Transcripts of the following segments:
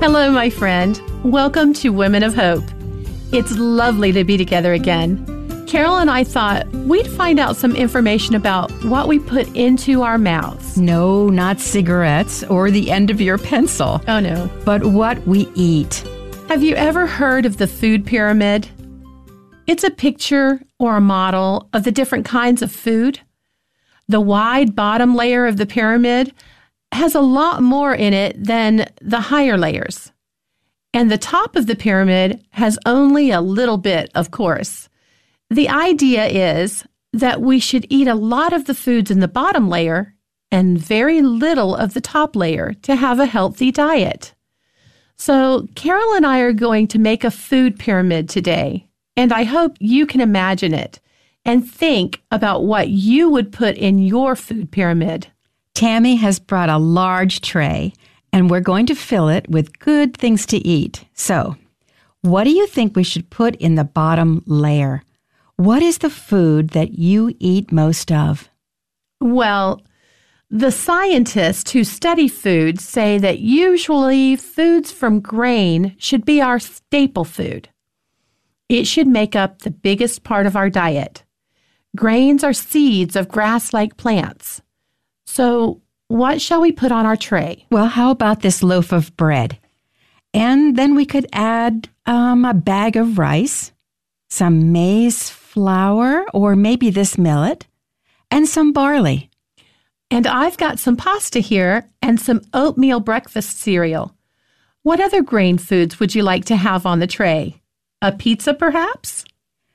Hello, my friend. Welcome to Women of Hope. It's lovely to be together again. Carol and I thought we'd find out some information about what we put into our mouths. No, not cigarettes or the end of your pencil. Oh, no. But what we eat. Have you ever heard of the food pyramid? It's a picture or a model of the different kinds of food. The wide bottom layer of the pyramid has a lot more in it than the higher layers. And the top of the pyramid has only a little bit, of course. The idea is that we should eat a lot of the foods in the bottom layer and very little of the top layer to have a healthy diet. So Carol and I are going to make a food pyramid today, and I hope you can imagine it and think about what you would put in your food pyramid. Tammy has brought a large tray, and we're going to fill it with good things to eat. So, what do you think we should put in the bottom layer? What is the food that you eat most of? Well, the scientists who study food say that usually foods from grain should be our staple food. It should make up the biggest part of our diet. Grains are seeds of grass-like plants. So, what shall we put on our tray? Well, how about this loaf of bread? And then we could add a bag of rice, some maize flour, or maybe this millet, and some barley. And I've got some pasta here and some oatmeal breakfast cereal. What other grain foods would you like to have on the tray? A pizza, perhaps?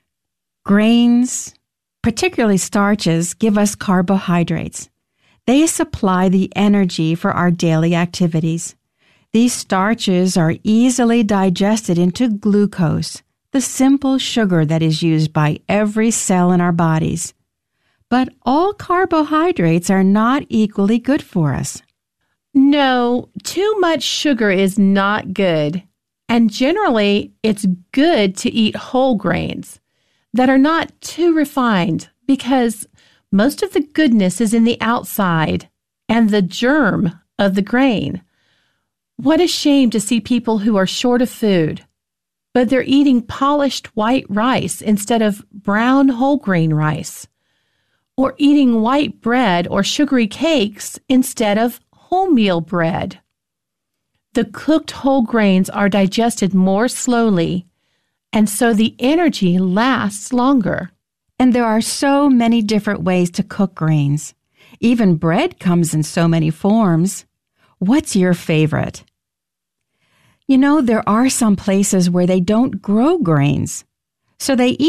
Grains, particularly starches, give us carbohydrates. They supply the energy for our daily activities. These starches are easily digested into glucose, the simple sugar that is used by every cell in our bodies. But all carbohydrates are not equally good for us. No, too much sugar is not good. And generally, it's good to eat whole grains that are not too refined because most of the goodness is in the outside and the germ of the grain. What a shame to see people who are short of food, but they're eating polished white rice instead of brown whole grain rice, or eating white bread or sugary cakes instead of wholemeal bread. The cooked whole grains are digested more slowly, and so the energy lasts longer. And there are so many different ways to cook grains. Even bread comes in so many forms. What's your favorite? You know, there are some places where they don't grow grains, so they